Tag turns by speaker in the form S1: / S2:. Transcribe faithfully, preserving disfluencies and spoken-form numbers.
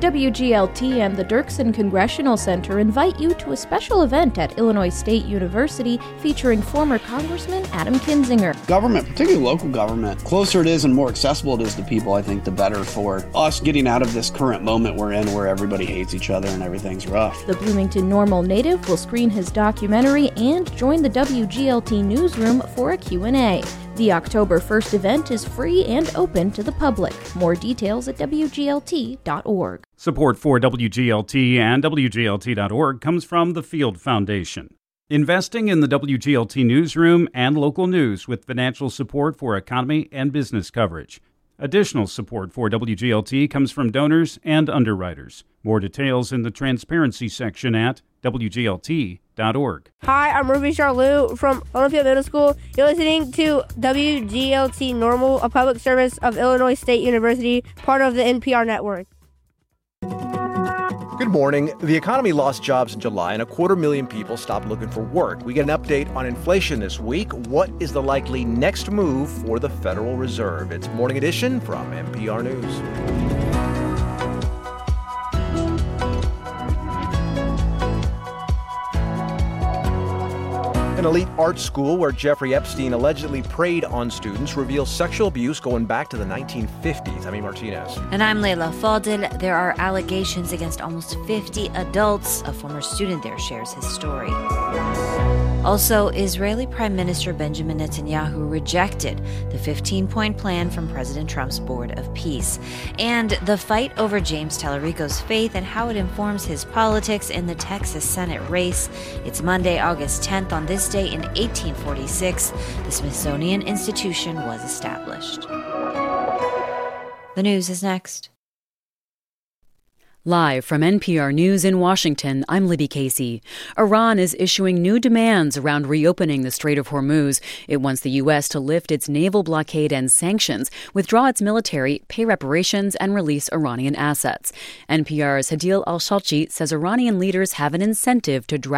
S1: W G L T and the Dirksen Congressional Center invite you to a special event at Illinois State University featuring former Congressman Adam Kinzinger.
S2: Government, particularly local government, closer it is and more accessible it is to people, I think the better for us getting out of this current moment we're in where everybody hates each other and everything's rough.
S1: The Bloomington Normal native will screen his documentary and join the W G L T newsroom for a Q and A. The October first event is free and open to the public. More details at W G L T dot org.
S3: Support for W G L T and W G L T dot org comes from the Field Foundation. Investing in the W G L T newsroom and local news with financial support for economy and business coverage. Additional support for W G L T comes from donors and underwriters. More details in the transparency section at W G L T dot org.
S4: Hi, I'm Ruby Charlou from Olympia Middle School. You're listening to W G L T Normal, a public service of Illinois State University, part of the N P R network.
S5: Good morning. The economy lost jobs in July and a quarter million people stopped looking for work. We get an update on inflation this week. What is the likely next move for the Federal Reserve? It's Morning Edition from N P R News. An elite art school where Jeffrey Epstein allegedly preyed on students reveals sexual abuse going back to the nineteen fifties. I'm E. Martinez.
S6: And I'm Leila Fadel. There are allegations against almost fifty adults. A former student there shares his story. Also, Israeli Prime Minister Benjamin Netanyahu rejected the fifteen-point plan from President Trump's Board of Peace. And the fight over James Tallarico's faith and how it informs his politics in the Texas Senate race. It's Monday, August tenth. On this day in eighteen forty-six, the Smithsonian Institution was established. The news is next.
S7: Live from N P R News in Washington, I'm Libby Casey. Iran is issuing new demands around reopening the Strait of Hormuz. It wants the U S to lift its naval blockade and sanctions, withdraw its military, pay reparations, and release Iranian assets. N P R's Hadil Al-Shalchi says Iranian leaders have an incentive to drag